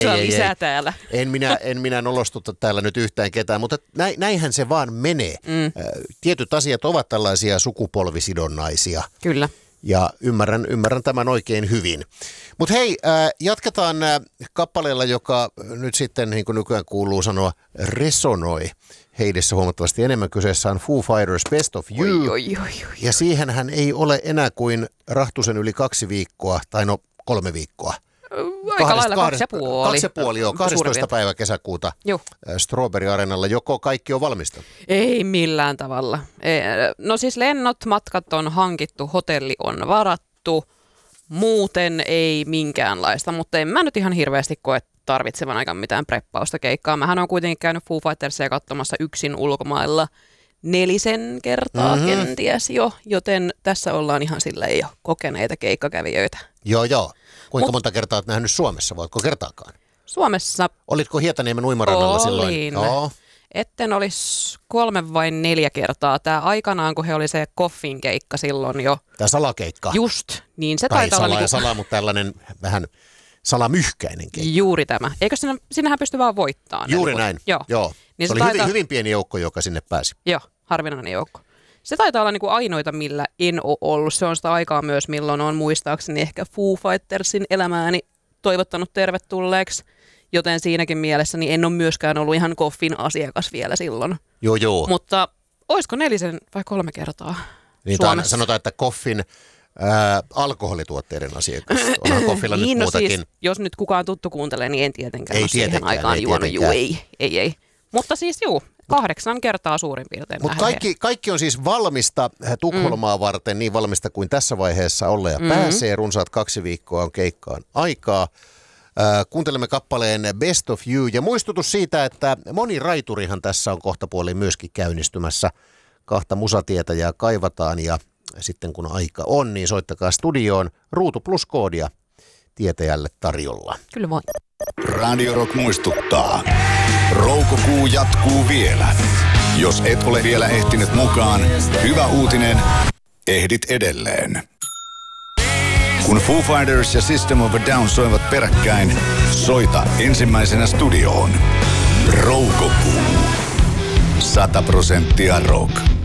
lisää täällä. En minä nolostuta täällä nyt yhtään ketään, mutta näinhän se vaan menee. Tietyt asiat ovat tällaisia sukupolvisidonnaisia. Kyllä. Ja ymmärrän tämän oikein hyvin. Mutta hei, jatketaan kappaleella, joka nyt sitten, niin kuin nykyään kuuluu sanoa, resonoi heidessä huomattavasti enemmän. Kyseessä on Foo Fighters Best of You. Ja siihenhän ei ole enää kuin rahtusen yli 2 viikkoa, tai 3 viikkoa. Aika lailla 2,5, joo. 12. päivä kesäkuuta Strawberry Arenalla. Joko kaikki on valmista? Ei millään tavalla. No siis lennot, matkat on hankittu, hotelli on varattu. Muuten ei minkäänlaista, mutta en mä nyt ihan hirveästi koe tarvitsevan aikaan mitään preppausta keikkaa. Mähän on kuitenkin käynyt Foo Fightersia katsomassa yksin ulkomailla 4 kertaa kenties jo, joten tässä ollaan ihan silleen jo kokeneita keikkakävijöitä. Joo. Kuinka monta kertaa olet nähnyt Suomessa? Voitko kertaakaan? Suomessa. Olitko Hietaniemen uimarannalla silloin? Joo. Etten olisi 3 vai 4 kertaa. Tämä aikanaan, kun he oli se Koffin keikka silloin jo. Tämä salakeikka. Niin se tai taitaa olla... Sala, mutta tällainen vähän salamyhkäinen keikka. Juuri tämä. Eikö sinnehän pysty vaan voittamaan? Juuri näin. Joo. Niin se oli hyvin pieni joukko, joka sinne pääsi. Joo, harvinainen joukko. Se taitaa olla ainoita, millä en ole ollut. Se on sitä aikaa myös, milloin on muistaakseni ehkä Foo Fightersin elämääni toivottanut tervetulleeksi. Joten siinäkin mielessä niin en ole myöskään ollut ihan Koffin asiakas vielä silloin. Joo. Mutta olisiko 4 vai 3 kertaa niin Suomessa? Sanotaan, että Koffin alkoholituotteiden asiakas. Onhan Koffilla nyt muutakin. Siis, jos nyt kukaan tuttu kuuntelee, niin en tietenkään ole siihen aikaan juonut. Ei. Mutta siis 8 kertaa suurin piirtein. Mutta kaikki on siis valmista Tukholmaa varten, niin valmista kuin tässä vaiheessa olla ja pääsee. Runsaat 2 viikkoa on keikkaan aikaa. Kuuntelemme kappaleen Best of You ja muistutus siitä, että moni raiturihan tässä on kohtapuoliin myöskin käynnistymässä. 2 musatietäjää kaivataan ja sitten kun aika on, niin soittakaa studioon Ruutu Plus -koodia tietäjälle tarjolla. Kyllä voi. Radio Rock muistuttaa. Roukokuu jatkuu vielä. Jos et ole vielä ehtinyt mukaan, hyvä uutinen, ehdit edelleen. Kun Foo Fighters ja System of a Down soivat peräkkäin, soita ensimmäisenä studioon. Roukokuu. 100% rock.